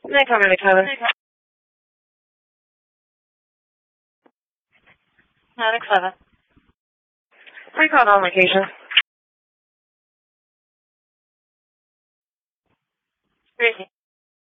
Night cover, night cover. Night cover. Recall on location. Great.